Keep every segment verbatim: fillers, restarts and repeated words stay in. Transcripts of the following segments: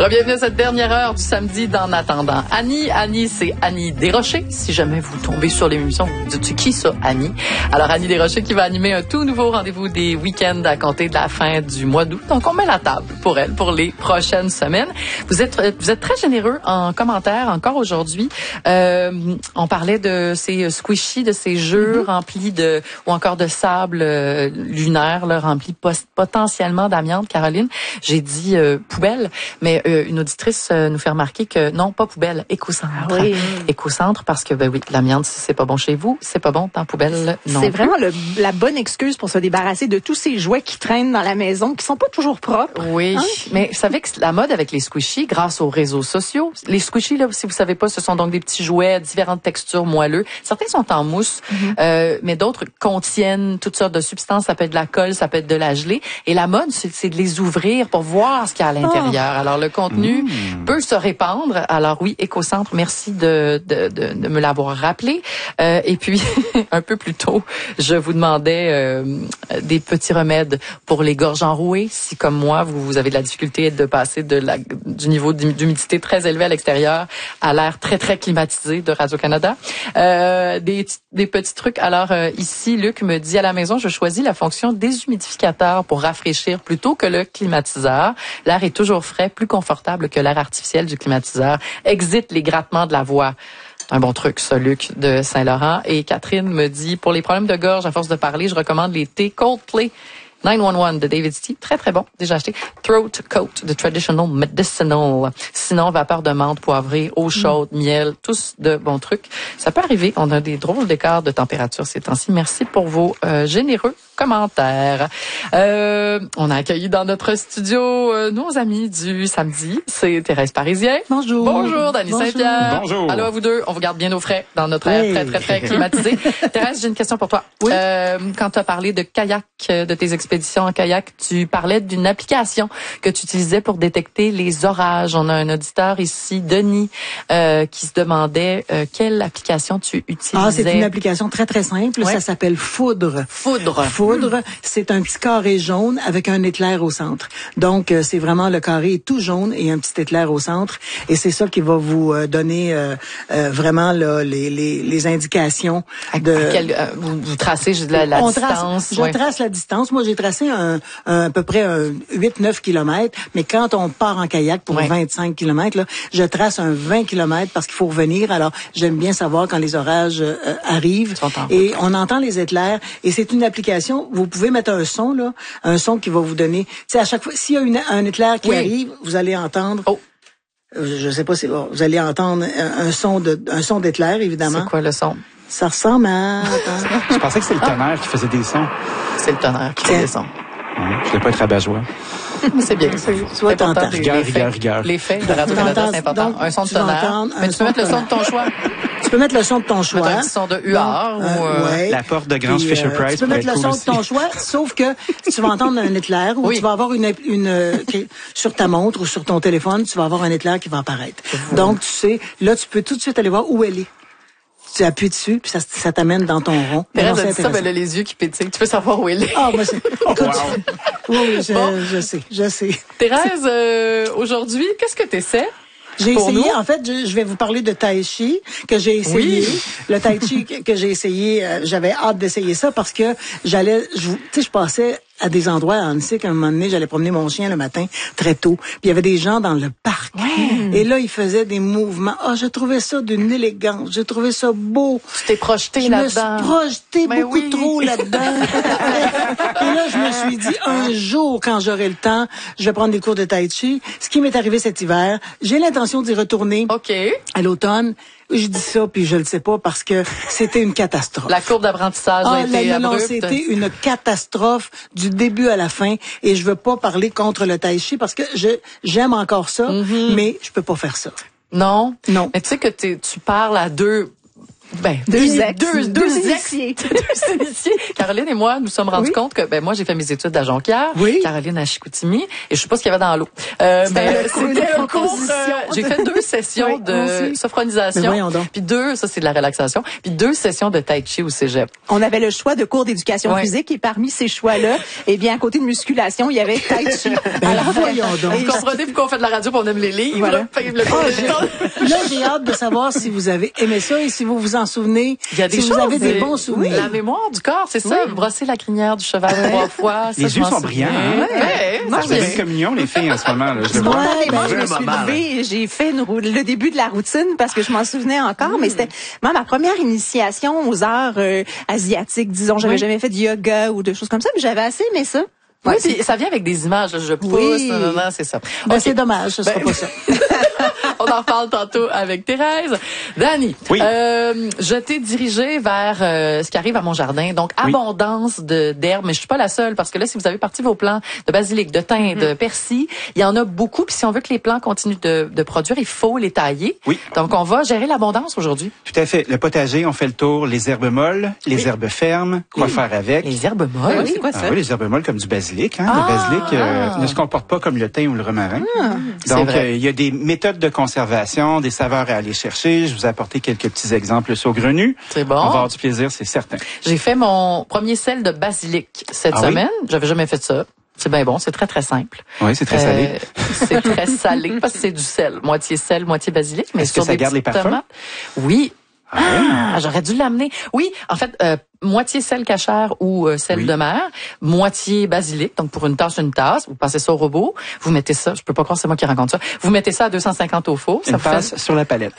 Bienvenue à cette dernière heure du samedi d'En attendant Annie. Annie, c'est Annie Desrochers. Si jamais vous tombez sur l'émission, vous dites qui ça, Annie? Alors, Annie Desrochers qui va animer un tout nouveau rendez-vous des week-ends à compter de la fin du mois d'août. Donc, on met la table pour elle pour les prochaines semaines. Vous êtes, vous êtes très généreux en commentaires encore aujourd'hui. Euh, on parlait de ces squishies, de ces jeux mm-hmm. remplis de, ou encore de sable euh, lunaire, là, remplis post- potentiellement d'amiante. Caroline, j'ai dit euh, poubelle, mais euh, une auditrice euh, nous fait remarquer que non, pas poubelle, écocentre. Ah oui. Écocentre parce que, ben oui, l'amiante, si c'est pas bon chez vous, c'est pas bon dans poubelle, non. C'est vraiment le, la bonne excuse pour se débarrasser de tous ces jouets qui traînent dans la maison, qui sont pas toujours propres. Oui, hein? Mais vous savez que la mode avec les squishies, grâce aux réseaux sociaux, les squishies, là, si vous savez pas, ce sont donc des petits jouets à différentes textures moelleux. Certains sont en mousse, mm-hmm. euh, mais d'autres contiennent toutes sortes de substances. Ça peut être de la colle, ça peut être de la gelée. Et la mode, c'est, c'est de les ouvrir pour voir ce qu'il y a à l'intérieur. Oh. Alors, le contenu mmh. peut se répandre. Alors oui, Écocentre, merci de, de, de, de me l'avoir rappelé. Euh, et puis, un peu plus tôt, je vous demandais euh, des petits remèdes pour les gorges enrouées. Si, comme moi, vous, vous avez de la difficulté de passer de la, du niveau d'humidité très élevé à l'extérieur à l'air très, très climatisé de Radio-Canada. Euh, des, des petits trucs. Alors euh, ici, Luc me dit, à la maison, je choisis la fonction déshumidificateur pour rafraîchir plutôt que le climatiseur. L'air est toujours frais, plus confortable que l'air artificiel du climatiseur. Exit les grattements de la voix. Un bon truc, ça, Luc de Saint-Laurent. Et Catherine me dit, pour les problèmes de gorge, à force de parler, je recommande les thés Coldplay neuf un un de David Steve. Très, très bon. Déjà acheté. Throat Coat de Traditional Medicinal. Sinon, vapeur de menthe, poivrée, eau chaude, mm. miel, tous de bons trucs. Ça peut arriver. On a des drôles d'écarts de température ces temps-ci. Merci pour vos euh, généreux commentaires. Euh, on a accueilli dans notre studio euh, nos amis du samedi. C'est Thérèse Parisien. Bonjour. Bonjour, Dany Saint-Pierre. Bonjour. Allô à vous deux. On vous garde bien au frais dans notre air oui. très, très, très climatisé. Thérèse, j'ai une question pour toi. Oui. Euh, quand tu as parlé de kayak, de tes expéditions en kayak, tu parlais d'une application que tu utilisais pour détecter les orages. On a un auditeur ici, Denis, euh, qui se demandait euh, quelle application tu utilisais. Ah, c'est une application très, très simple. Ouais. Ça s'appelle Foudre. Foudre. Foudre, mmh. c'est un petit carré jaune avec un éclair au centre. Donc, euh, c'est vraiment le carré tout jaune et un petit éclair au centre. Et c'est ça qui va vous euh, donner euh, euh, vraiment là, les, les, les indications de... À quel, euh, vous, vous tracez la, la On distance. Trace, je ouais. trace la distance. Moi, j'ai tracé un, un, à peu près un huit neuf kilomètres. Mais quand on part en kayak pour ouais. vingt-cinq kilomètres, là, je trace un vingt kilomètres parce qu'il faut revenir. Alors, j'aime bien savoir quand les orages euh, arrivent. Et on entend les éclairs. Et c'est une application. Vous pouvez mettre un son, là, un son qui va vous donner... Tu sais, à chaque fois, s'il y a une, un éclair qui oui. arrive, vous allez entendre... Oh. Je sais pas si... Vous allez entendre un, un son de, un son d'éclair, évidemment. C'est quoi le son? Ça ressemble à... Je pensais que c'était le tonnerre ah. qui faisait des sons. C'est le tonnerre qui fait des sons. Ouais, je ne vais pas être rabat-joie. C'est bien. C'est, tu vas t'entendre. Rigueur, rigueur, rigueur. Les faits de Radio-Canada, c'est important. Donc, un son de tonnerre. Mais tu peux mettre le son de ton choix. Tu peux mettre le son de ton choix. Un petit son de huard ou... Euh, ouais. La porte de Grande Fisher-Price. Tu peux mettre le son de ton choix, sauf que tu vas entendre un éclair ou oui. tu vas avoir une, une, une sur ta montre ou sur ton téléphone, tu vas avoir un éclair qui va apparaître. Mmh. Donc, tu sais, là, tu peux tout de suite aller voir où elle est. Tu appuies dessus, puis ça, ça t'amène dans ton rond. Thérèse a dit ça, ben là, les yeux qui pétillent. Tu peux savoir où elle est. Ah, moi, c'est... Oh, écoute, wow. oui, je, bon. je sais, je sais. Thérèse, euh, aujourd'hui, qu'est-ce que tu essaies? J'ai Pour essayé, nous? en fait, je, je vais vous parler de Tai Chi, que j'ai essayé. Oui. Le Tai Chi que, que j'ai essayé, euh, j'avais hâte d'essayer ça parce que j'allais, tu sais, je passais à des endroits, on sait qu'à un moment donné, j'allais promener mon chien le matin, très tôt. Puis il y avait des gens dans le parc. Ouais. Et là, ils faisaient des mouvements. Ah, oh, je trouvais ça d'une élégance. J'ai trouvé ça beau. Tu t'es projeté je là-dedans. Je me suis projeté Mais beaucoup oui. trop là-dedans. Et là, je me suis dit, un jour, quand j'aurai le temps, je vais prendre des cours de Tai Chi. Ce qui m'est arrivé cet hiver, j'ai l'intention d'y retourner OK. à l'automne. Je dis ça, puis je le sais pas, parce que c'était une catastrophe. La courbe d'apprentissage ah, a été là, non, abrupte. c'était une catastrophe du début à la fin. Et je veux pas parler contre le Tai Chi, parce que je j'aime encore ça, mm-hmm. mais je peux pas faire ça. Non? Non. Mais tu sais que tu parles à deux... Ben, deux ex, deux, deux, deux ex, initiés. deux initiés. Caroline et moi, nous sommes rendus Oui. compte que, ben, moi, j'ai fait mes études à Jonquière. Oui. Caroline à Chicoutimi. Et je sais pas ce qu'il y avait dans l'eau. Euh, ben, le cours de c'était un cours, composition. euh, j'ai fait deux sessions Oui, de moi aussi. sophronisation. Mais voyons donc. Puis deux, ça, c'est de la relaxation. Puis deux sessions de tai chi au cégep. On avait le choix de cours d'éducation Ouais. physique et parmi ces choix-là, eh bien, à côté de musculation, il y avait tai chi. Ben, voyons donc. Vous comprenez pourquoi on fait de la radio pour on aime les livres? Voilà. Fait que le cours de- Là, j'ai hâte de savoir si vous avez aimé ça et si vous vous en souvenez. Il y a des si choses, vous avez des c'est- bons souvenirs. La mémoire du corps, c'est ça. Brosser la crinière du cheval trois fois. ça, Les je yeux m'en sont souviens. brillants, hein? Ouais, Moi, ça, Vous avez j'ai- une communion, les filles, en ce moment. Là, je le Moi, vois. moi, je me suis Vraiment mal. levée, j'ai fait une rou- le début de la routine parce que je m'en souvenais encore, mais c'était moi, ma première initiation aux arts euh, asiatiques, disons. J'avais Oui. jamais fait de yoga ou de choses comme ça, mais j'avais assez aimé ça. Oui, Ouais, puis ça vient avec des images. Là, je pousse, Oui. non, non, non, c'est ça. Ben, Ok. c'est dommage, ce sera Ben, pas ça. On en parle tantôt avec Thérèse. Dani, Oui. euh, je t'ai dirigé vers euh, ce qui arrive à mon jardin. Donc, Oui. abondance de d'herbes, mais je suis pas la seule parce que là, si vous avez parti vos plants de basilic, de thym, de persil, il y en a beaucoup. Puis si on veut que les plants continuent de, de produire, il faut les tailler. Oui. Donc, on va gérer l'abondance aujourd'hui. Tout à fait. Le potager, on fait le tour. Les herbes molles, les Oui. herbes fermes, quoi faire avec. Les herbes molles. Oui, c'est quoi ça? Ah oui, les herbes molles comme du basilic. Hein? Ah! Le basilic euh, ne se comporte pas comme le thym ou le romarin. c'est Donc, vrai. euh, il y a des méthodes de conservation, des saveurs à aller chercher. Je vous ai apporté quelques petits exemples saugrenus. C'est bon. On va avoir du plaisir, c'est certain. J'ai fait mon premier sel de basilic cette Ah oui? semaine. J'avais jamais fait ça. C'est bien bon, c'est très très simple. Oui, c'est très salé. Euh, c'est très salé parce que c'est du sel, moitié sel, moitié basilic. Mais Est-ce que sur ça des garde les petites parfums? tomates. Oui. Ah, j'aurais dû l'amener. Oui, en fait, euh, moitié sel cachère ou euh, sel Oui. de mer, moitié basilic. Donc pour une tasse, une tasse. Vous passez ça au robot. Vous mettez ça. Je peux pas croire que c'est moi qui raconte ça. Vous mettez ça à deux cent cinquante au four. Ça Une vous fait passe sur la palette.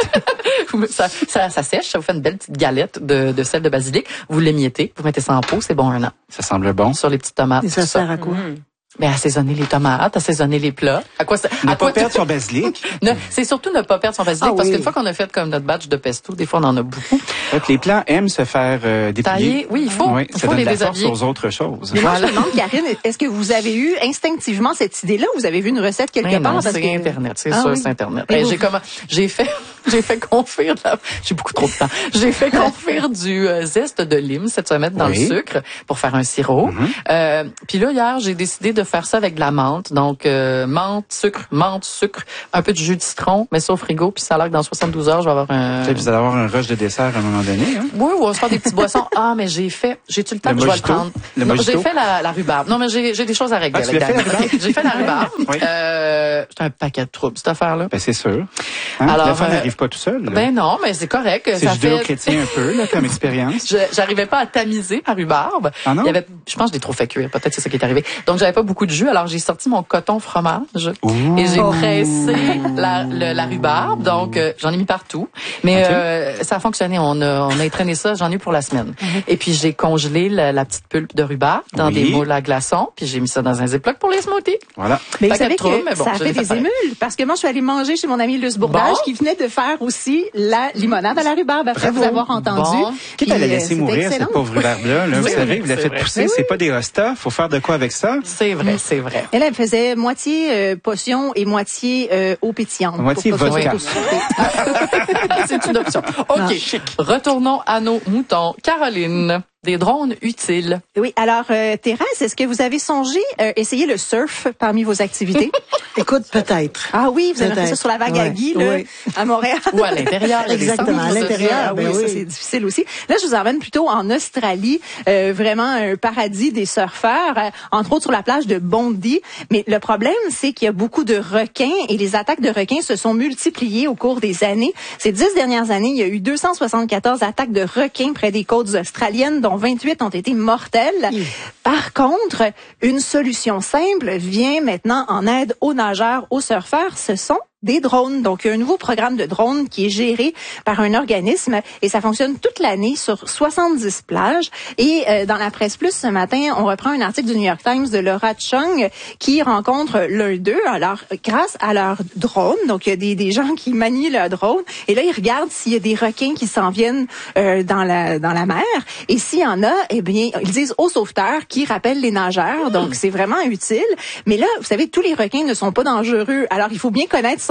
ça, ça, ça sèche, ça vous fait une belle petite galette de, de sel de basilic. Vous l'émiettez, vous mettez ça en pot, c'est bon un an. Ça semble bon. Sur les petites tomates. Et ça tout sert à quoi? Ben, assaisonner les tomates, assaisonner les plats. À quoi ça? Ne à pas quoi perdre tu- son basilic. Ne- c'est surtout ne pas perdre son basilic Ah parce oui. qu'une fois qu'on a fait comme notre batch de pesto, des fois on en a beaucoup. Donc, les plants aiment se faire euh, dépouiller. Tailler, oui, il faut, Oui, il ça faut donne les de la force déshabiller. aux autres choses. Mais moi, Voilà. je me demande, Karine, est-ce que vous avez eu instinctivement cette idée-là ou vous avez vu une recette quelque Mais part? non, Parce c'est que- Internet, c'est Ah sûr, oui. c'est Internet. Et Ben, vous- j'ai comment, j'ai fait, j'ai fait confire, de la- j'ai beaucoup trop de temps. J'ai fait confire du euh, zeste de lime cette semaine dans Oui. le sucre pour faire un sirop. Euh, puis là hier, j'ai décidé de faire ça avec de la menthe. Donc euh, menthe, sucre, menthe, sucre, un peu de jus de citron, mets ça au frigo, puis ça a l'air que dans soixante-douze heures, je vais avoir un. Peut-être que vous allez avoir un rush de dessert à un moment donné. Hein? Oui, ou on se fait des petites boissons. Ah, mais j'ai fait, j'ai-tu le temps Le que je vais le mojito? prendre? Le Non, mojito? j'ai fait la, la rhubarbe. Non, mais j'ai, j'ai des choses à régler Ah, tu avec l'as fait, la Dani. rhubarbe? Ok, j'ai fait la rhubarbe. Oui. Euh, c'est un paquet de troubles, cette affaire-là. Ben, c'est sûr. Hein? Alors, L'enfant euh, n'arrive pas tout seul. là. Ben non, mais c'est correct. c'est Ça fait... judéo-chrétien un peu, là, comme expérience. Je- J'arrivais pas à tamiser ma rhubarbe. Ah non? Il y avait, je pense que je l'ai trop fait cuire. Peut-être c'est ça qui est arrivé. Donc j'avais pas beaucoup de jus. Alors j'ai sorti mon coton fromage Ouh. et j'ai pressé la, le- la rhubarbe. Donc euh, j'en ai mis partout. Mais Ok. euh, ça a fonctionné. On a, on a étraîné ça. J'en ai eu pour la semaine. Et puis j'ai congelé la, la petite pulpe de rhubarbe dans Oui. des moules à glaçons. Puis j'ai mis ça dans un ziploc pour les smoothies. Voilà. Mais vous Paquet savez de troubles, que mais bon, ça je fait l'ai fait des pareil. émules parce que moi je suis allée manger chez mon ami Luce Bourdage Bon. qui venait de faire aussi la limonade à la rhubarbe après Bravo. vous avoir entendu. Bon. Quitte Puis, à la euh, laisser c'était mourir, excellent. cette pauvre rhubarbe-là. Là, vous Oui, savez, vous la c'est faites vrai. pousser. C'est pas des hostas. Faut faire de quoi avec ça? C'est vrai, c'est vrai. Elle, elle faisait moitié euh, potion et moitié euh, eau pétillante. Moitié pour pas que ça vodka. soit trop sucré. C'est une option. OK. Retournons à nos moutons. Caroline, des drones utiles. Oui, alors euh, Thérèse, est-ce que vous avez songé euh, essayer le surf parmi vos activités? Écoute, peut-être. Ah oui, vous avez fait ça Peut-être. sur la vague à Ouais, Guy, là, oui. à Montréal. Ou à l'intérieur. il y a des Exactement, centres à pour ça. l'intérieur, Ah oui, ben ça oui. c'est difficile aussi. Là, je vous emmène plutôt en Australie, euh, vraiment un paradis des surfeurs, euh, entre autres sur la plage de Bondi. Mais le problème, c'est qu'il y a beaucoup de requins et les attaques de requins se sont multipliées au cours des années. Ces dix dernières années, il y a eu deux cent soixante-quatorze attaques de requins près des côtes australiennes, dont vingt-huit ont été mortelles. Mmh. Par contre, une solution simple vient maintenant en aide aux nageurs, aux surfeurs. Ce sont des drones. Donc, il y a un nouveau programme de drones qui est géré par un organisme et ça fonctionne toute l'année sur soixante-dix plages. Et euh, dans la presse plus ce matin, on reprend un article du New York Times de Laura Chung qui rencontre l'un d'eux. Alors, grâce à leur drone, donc il y a des, des gens qui manient leur drone et là, ils regardent s'il y a des requins qui s'en viennent euh, dans la dans la mer. Et s'il y en a, eh bien, ils disent aux sauveteurs qui rappellent les nageurs. Donc, c'est vraiment utile. Mais là, vous savez, tous les requins ne sont pas dangereux. Alors, il faut bien connaître son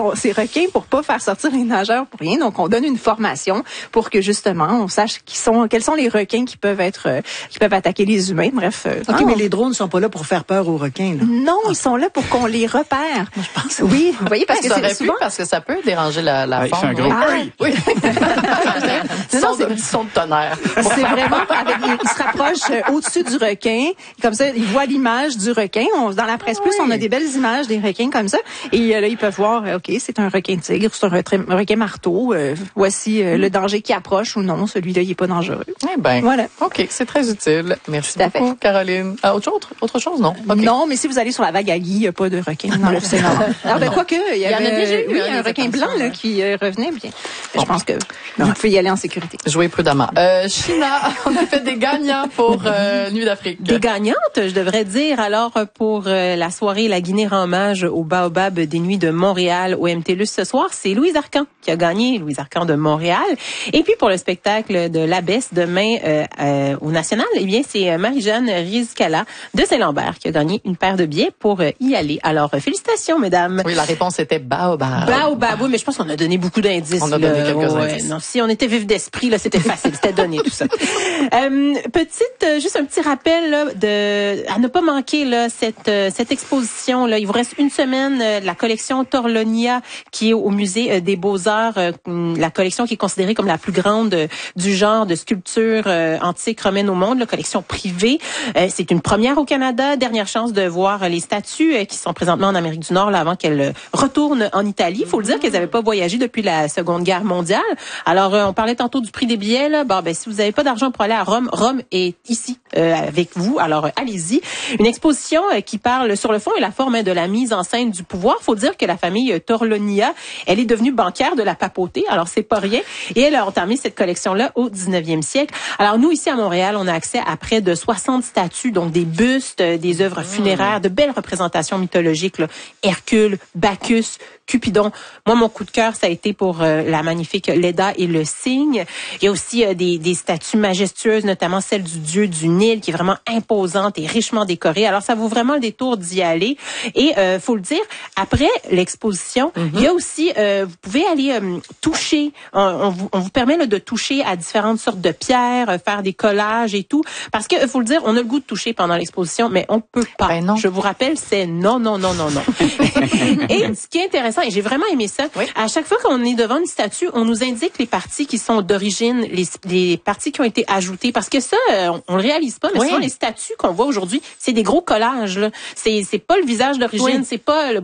sont, ces requins pour pas faire sortir les nageurs pour rien. Donc, on donne une formation pour que justement, on sache qui sont, quels sont les requins qui peuvent être, euh, qui peuvent attaquer les humains. Bref. Euh, OK, non, mais les drones ne sont pas là pour faire peur aux requins, là. Non, ils sont là pour qu'on les repère. Moi, je pense. Oui, vous voyez, parce que ça aurait c'est souvent... pu, parce que ça peut déranger la, la Ah, il fait faune. un gros oui. Ah, Oui. Non, non, son, c'est- de, son de tonnerre. C'est vraiment avec, il se rapproche euh, au-dessus du requin, comme ça il voit l'image du requin. On, dans la presse plus, on a des belles images des requins comme ça, et euh, là ils peuvent voir, euh, ok, c'est un requin tigre, c'est un, requin- un requin marteau. Euh, voici euh, le danger qui approche ou non, celui-là il est pas dangereux. Eh ben, Voilà. ok, c'est très utile. Merci Tout à beaucoup, Caroline. Ah, autre chose, autre chose, non? Ok. Non, mais si vous allez sur la vague à Guy, il n'y a pas de requin dans l'océan. Alors ben quoi que, il y en a avait déjà eu, oui, hein, un des requin blanc attentions, là, ouais. qui euh, revenait bien. Je pense que vous pouvez y aller en sécurité. Jouez prudemment. Euh, China, on a fait des gagnants pour euh, Nuit d'Afrique. Des gagnantes, je devrais dire. Alors, pour euh, la soirée La Guinée rend hommage au Baobab des Nuits de Montréal au M T L U S ce soir, c'est Louise Arcan qui a gagné, Louise Arcan de Montréal. Et puis, pour le spectacle de l'Abbesse demain euh, euh, au National, eh bien, c'est Marie-Jeanne Rizkala de Saint-Lambert qui a gagné une paire de billets pour euh, y aller. Alors, euh, félicitations, mesdames. Oui, la réponse était Baobab. Baobab, oui, mais je pense qu'on a donné beaucoup d'indices. On a là. donné quelques Ouais, indices. Non, si on était vif d'esprit, là, c'était facile, c'était donné tout ça. Euh, petite, euh, juste un petit rappel là, de à ne pas manquer là cette euh, cette exposition là. Il vous reste une semaine euh, de la collection Torlonia qui est au musée euh, des Beaux-Arts, euh, la collection qui est considérée comme la plus grande euh, du genre de sculpture euh, antique romaine au monde, la collection privée. Euh, c'est une première au Canada, dernière chance de voir euh, les statues euh, qui sont présentement en Amérique du Nord là avant qu'elles euh, retournent en Italie. Il faut le dire qu'elles n'avaient pas voyagé depuis la Seconde Guerre mondiale. Alors euh, on parlait tantôt du prix des billets là. Bon ben si vous n'avez pas d'argent pour aller à Rome, Rome est ici euh, avec vous. Alors euh, allez-y. Une exposition euh, qui parle sur le fond et la forme hein, de la mise en scène du pouvoir. Faut dire que la famille euh, Torlonia, elle est devenue banquière de la papauté. Alors c'est pas rien. Et elle a entamé cette collection-là au dix-neuvième siècle. Alors nous ici à Montréal, on a accès à près de soixante statues, donc des bustes, euh, des œuvres funéraires, de belles représentations mythologiques, là. Hercule, Bacchus, Cupidon. Moi, mon coup de cœur, ça a été pour euh, la magnifique Leda et le Cygne. Il y a aussi euh, des, des statues majestueuses, notamment celle du dieu du Nil, qui est vraiment imposante et richement décorée. Alors, ça vaut vraiment le détour d'y aller. Et euh, faut le dire, après l'exposition, mm-hmm. il y a aussi, euh, vous pouvez aller euh, toucher. On, on, vous, on vous permet là, de toucher à différentes sortes de pierres, euh, faire des collages et tout. Parce que, faut le dire, on a le goût de toucher pendant l'exposition, mais on peut pas. Ben non. Je vous rappelle, c'est non, non, non, non, non. Et ce qui est intéressant, et j'ai vraiment aimé ça, oui. À chaque fois qu'on est devant une statue, on nous indique les parties qui sont d'origine, les, les parties qui ont été ajoutées. Parce que ça, on, on le réalise pas, mais oui. Souvent les statues qu'on voit aujourd'hui, c'est des gros collages. Là. C'est, c'est pas le visage d'origine, oui. C'est pas le